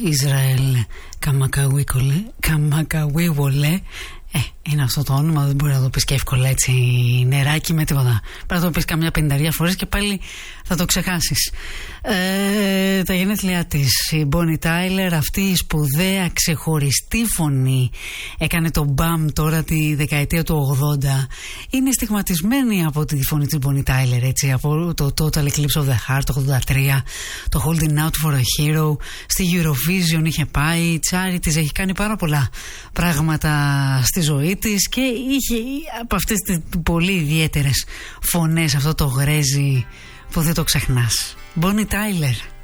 Ισραήλ Καμακαουίβολε. Είναι αυτό το όνομα, δεν μπορεί να το πεις και εύκολα έτσι νεράκι με τίποτα. Πρέπει να το πεις καμιά 50 φορές και πάλι θα το ξεχάσεις. Τα γενέθλιά της, η Bonnie Tyler, αυτή η σπουδαία ξεχωριστή φωνή, έκανε το μπαμ τώρα τη δεκαετία του 80. Είναι στιγματισμένη από τη φωνή της Bonnie Tyler, έτσι, από το Total Eclipse of the Heart το 83, το Holding Out for a Hero, στη Eurovision είχε πάει, τσάρι της, έχει κάνει πάρα πολλά πράγματα στη ζωή της και είχε από αυτές τις πολύ ιδιαίτερες φωνές αυτό το γρέζι που δεν το ξεχνάς. Bonnie Tyler.